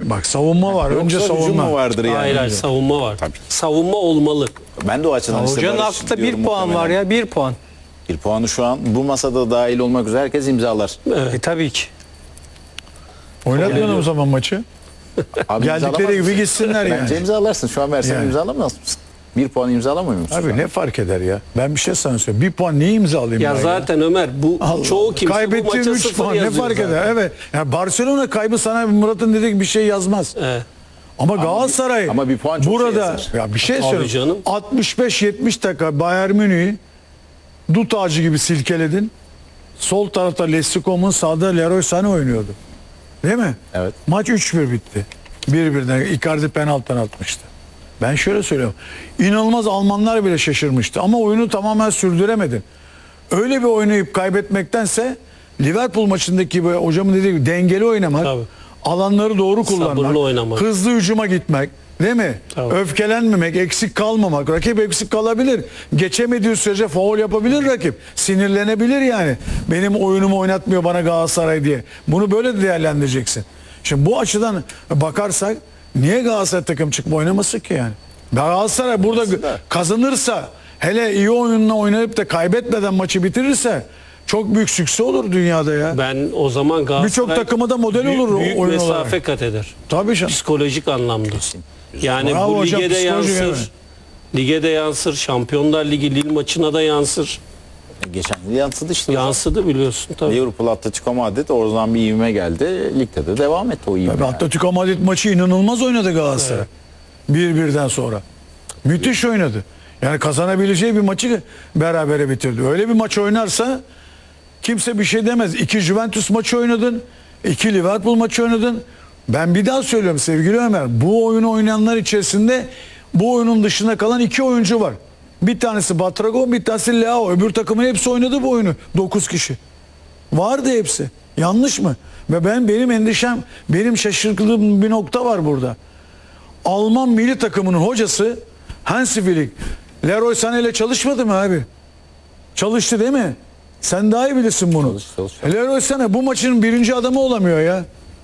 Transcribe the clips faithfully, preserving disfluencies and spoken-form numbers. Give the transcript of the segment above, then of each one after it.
Bak savunma var. Yoksa Önce hücum savunma. mu vardır yani? Hayır hayır savunma var. Tabii. Savunma olmalı. Ben de o açıdan işte Hocanın Barış aklında diyorum bir puan muhtemelen. var ya, bir puan. Bir puanı şu an bu masada dahil olmak üzere herkes imzalar. Evet. E tabii ki. Oynatmayalım o zaman maçı. Abi Geldikleri imzalamaz gibi mısın? gitsinler yani. Bence imzalarsın. Şu an versen Yani. imzalamaz mısın? Bir puan imzalamıyor musun? şu Abi an? ne fark eder ya? Ben bir şey sana söyleyeyim. Bir puan niye imzalayayım Ya ben zaten Ömer bu Allah çoğu Allah. kimse bu Kaybettiğin maça üç sıfır puan ne yazıyor fark zaten. eder? Evet. Yani Barcelona kaybı sana Murat'ın dediği gibi bir şey yazmaz. Evet. Ama Galatasaray ama bir puan çok burada şey ya bir şey Tabii söyleyeyim. canım. altmış beş yetmiş dakika Bayern Münih'i dut ağacı gibi silkeledin. Sol tarafta Lestikom'un, sağda Leroy Sané oynuyordu. Değil mi? Evet. Maç üç bir bitti. bir birden Icardi penaltıdan atmıştı. Ben şöyle söylüyorum. İnanılmaz Almanlar bile şaşırmıştı ama oyunu tamamen sürdüremedin. Öyle bir oynayıp kaybetmektense Liverpool maçındaki gibi hocamın dediği gibi dengeli oynamak, Tabii. alanları doğru kullanmak, Sabırlı oynamak. hızlı hücuma gitmek, değil mi? Tabii. Öfkelenmemek, eksik kalmamak. Rakip eksik kalabilir. Geçemediği sürece faul yapabilir rakip. Sinirlenebilir yani. Benim oyunumu oynatmıyor bana Galatasaray diye. Bunu böyle de değerlendireceksin. Şimdi bu açıdan bakarsak niye Galatasaray takım çıkma oynaması ki yani? Galatasaray burada kazanırsa, hele iyi oyunla oynayıp da kaybetmeden maçı bitirirse çok büyük sükse olur dünyada ya. Ben o zaman Galatasaray Birçok takıma da model büyük- olur o büyük oyun mesafe olarak. kat eder. Tabii canım. Psikolojik anlamda. Yani Bravo bu hocam, lige de psikolojik, yansır. evet. Lige de yansır. Şampiyonlar Ligi Lille maçına da yansır. Geçen yıl yansıdı işte. Yansıdı biliyorsun tabii. Liverpool, Atletico Madrid oradan bir ivme geldi. Ligde de devam etti o ivme. Tabii yani. Atletico Madrid maçı inanılmaz oynadı Galatasaray. Bir birden sonra. Müthiş oynadı. Yani kazanabileceği bir maçı berabere bitirdi. Öyle bir maç oynarsa kimse bir şey demez. İki Juventus maçı oynadın. İki Liverpool maçı oynadın. Ben bir daha söylüyorum sevgili Ömer. Bu oyunu oynayanlar içerisinde bu oyunun dışında kalan iki oyuncu var. Bir tanesi Batrago, bir tanesi Leao. Öbür takımın hepsi oynadı bu oyunu. Dokuz kişi. Vardı hepsi. Yanlış mı? Ve ben benim endişem, benim şaşırdığım bir nokta var burada. Alman milli takımının hocası Hansi Flick, Leroy Sané ile çalışmadı mı abi? Çalıştı değil mi? Sen daha iyi bilirsin bunu. Çalış, çalış. Leroy Sané bu maçın birinci adamı olamıyor ya.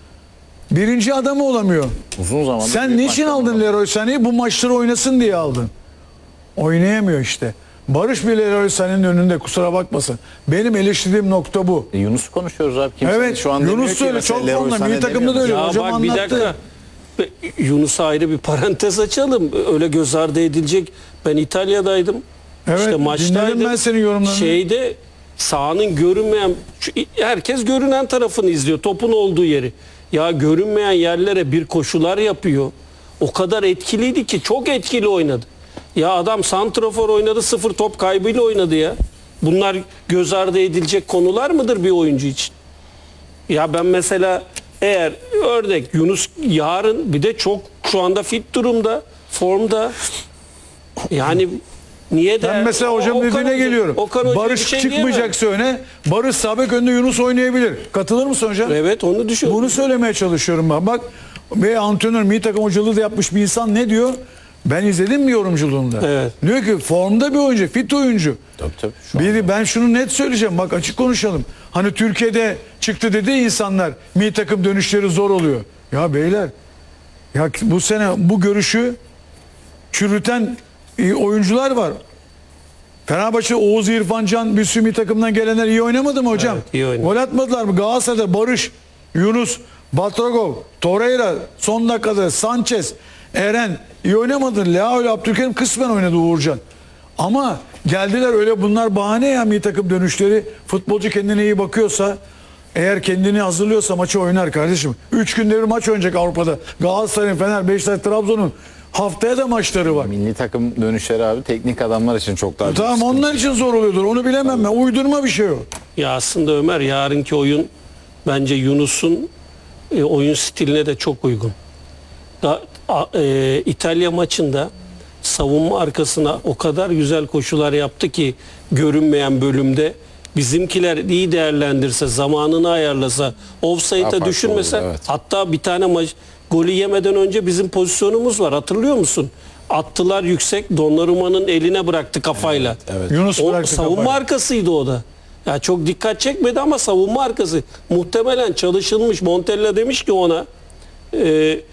Birinci adamı olamıyor. Uzun zamandır Sen büyük niçin maçlar aldın oynadı. Leroy Sané'yi? Bu maçları oynasın diye aldın. Oynayamıyor işte. Barış bile Leroy Sané'nin önünde, kusura bakmasın. Benim eleştirdiğim nokta bu. E, Yunus'u konuşuyoruz abi. Kimse Evet, şu an Yunus demiyor ki söyle, mesela çok Leroy formda, Sané milli takımda da demiyor. öyle. Ya hocam bak bir anlattı. dakika. Be- Yunus'a ayrı bir parantez açalım. Öyle göz ardı edilecek. Ben İtalya'daydım. Evet, işte maçtaydım. dinledim ben senin yorumlarını. Şeyde sahanın görünmeyen, şu- herkes görünen tarafını izliyor. Topun olduğu yeri. Ya görünmeyen yerlere bir koşular yapıyor. O kadar etkiliydi ki çok etkili oynadı. Ya adam santrafor oynadı, sıfır top kaybıyla oynadı ya. Bunlar göz ardı edilecek konular mıdır bir oyuncu için? Ya ben mesela eğer örnek Yunus yarın bir de çok şu anda fit durumda, formda. Yani niye de Ben mesela hocam Okan dediğine Hoca- geliyorum. Okan Hoca'ya Barış bir şey diyemem. çıkmayacaksa öne, Barış sabek önde Yunus oynayabilir. Katılır mısın hocam? Evet onu düşünüyorum. Bunu söylemeye çalışıyorum ben. Bak ve antrenör, milli takım hocalığı da yapmış bir insan ne diyor? Ben izledim mi yorumculuğunda? Evet. Diyor ki formda bir oyuncu, fit oyuncu. Tabii tabii. Şu an. Biri, ben şunu net söyleyeceğim, bak açık konuşalım. Hani Türkiye'de çıktı dedi insanlar, milli takım dönüşleri zor oluyor. Ya beyler, ya bu sene bu görüşü çürüten e, oyuncular var. Fenerbahçe, Oğuz, İrfan Can, bir sürü milli takımdan gelenler iyi oynamadı mı hocam? Evet, iyi oynadı. Gol atmadılar mı? Galatasaray'da Barış, Yunus, Batragov, Torreira, son dakikada Sanchez, Eren iyi oynamadı. Leao ile Abdülkerim kısmen oynadı Uğurcan. Ama geldiler, öyle bunlar bahane ya milli takım dönüşleri. Futbolcu kendine iyi bakıyorsa, eğer kendini hazırlıyorsa maçı oynar kardeşim. Üç günde bir maç oynayacak Avrupa'da. Galatasaray'ın, Fener, Beşiktaş, Trabzon'un haftaya da maçları var. Milli takım dönüşleri abi teknik adamlar için çok daha büyük Tamam, sıkıntı. onlar için zor oluyordur. Onu bilemem ben. Uydurma bir şey o. Ya aslında Ömer yarınki oyun bence Yunus'un e, oyun stiline de çok uygun. Da, a- e, İtalya maçında savunma arkasına o kadar güzel koşular yaptı ki görünmeyen bölümde bizimkiler iyi değerlendirse, zamanını ayarlasa, Daha offside'a farklı düşürmese, olurdu, evet. hatta bir tane maç golü yemeden önce bizim pozisyonumuz var, hatırlıyor musun? Attılar yüksek, Donnarumma'nın eline bıraktı kafayla. Evet. Yunus O bıraktı savunma kafayı. arkasıydı o da. Ya çok dikkat çekmedi ama savunma arkası. Muhtemelen çalışılmış. Montella demiş ki ona e,